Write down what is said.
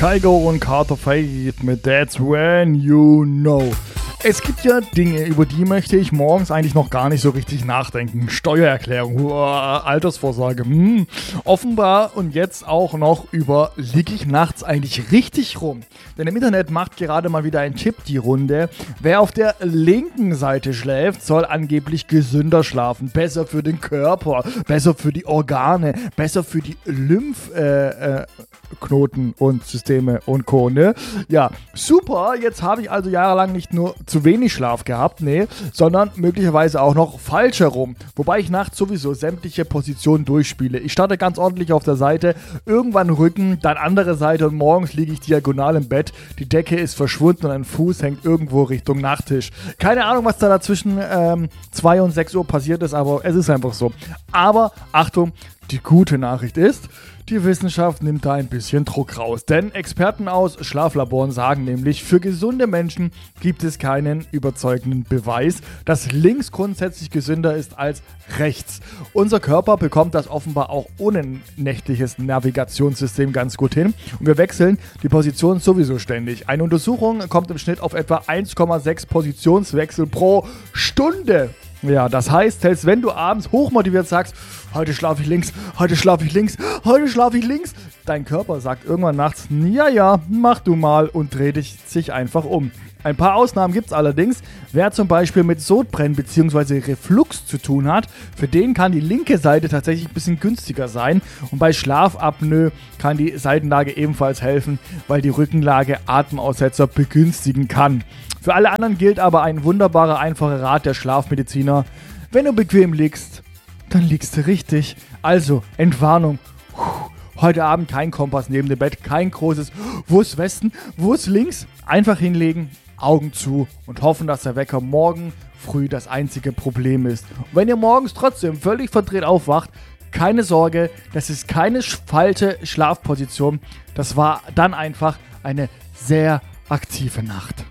Kygo und Carter Fate mit That's When You Know. Es gibt ja Dinge, über die möchte ich morgens eigentlich noch gar nicht so richtig nachdenken. Steuererklärung, Altersvorsorge, offenbar und jetzt auch noch über, liege ich nachts eigentlich richtig rum? Denn im Internet macht gerade mal wieder ein Tipp die Runde. Wer auf der linken Seite schläft, soll angeblich gesünder schlafen. Besser für den Körper, besser für die Organe, besser für die Lymphknoten und Systeme und Co. Ne? Ja, super. Jetzt habe ich also jahrelang nicht nur zu wenig Schlaf gehabt, sondern möglicherweise auch noch falsch herum. Wobei ich nachts sowieso sämtliche Positionen durchspiele. Ich starte ganz ordentlich auf der Seite, irgendwann Rücken, dann andere Seite und morgens liege ich diagonal im Bett. Die Decke ist verschwunden und ein Fuß hängt irgendwo Richtung Nachttisch. Keine Ahnung, was da zwischen 2 und 6 Uhr passiert ist, aber es ist einfach so. Aber Achtung, die gute Nachricht ist, die Wissenschaft nimmt da ein bisschen Druck raus. Denn Experten aus Schlaflaboren sagen nämlich, für gesunde Menschen gibt es keinen überzeugenden Beweis, dass links grundsätzlich gesünder ist als rechts. Unser Körper bekommt das offenbar auch ohne nächtliches Navigationssystem ganz gut hin. Und wir wechseln die Position sowieso ständig. Eine Untersuchung kommt im Schnitt auf etwa 1,6 Positionswechsel pro Stunde. Ja, das heißt, selbst wenn du abends hochmotiviert sagst, heute schlafe ich links, heute schlafe ich links, heute schlafe ich links, dein Körper sagt irgendwann nachts, ja, mach du mal und dreht sich einfach um. Ein paar Ausnahmen gibt es allerdings. Wer zum Beispiel mit Sodbrennen bzw. Reflux zu tun hat, für den kann die linke Seite tatsächlich ein bisschen günstiger sein. Und bei Schlafapnoe kann die Seitenlage ebenfalls helfen, weil die Rückenlage Atemaussetzer begünstigen kann. Für alle anderen gilt aber ein wunderbarer, einfacher Rat der Schlafmediziner. Wenn du bequem liegst, dann liegst du richtig. Also, Entwarnung. Heute Abend kein Kompass neben dem Bett, kein großes wo ist Westen, wo ist links? Einfach hinlegen, Augen zu und hoffen, dass der Wecker morgen früh das einzige Problem ist. Und wenn ihr morgens trotzdem völlig verdreht aufwacht, keine Sorge, das ist keine falsche Schlafposition. Das war dann einfach eine sehr aktive Nacht.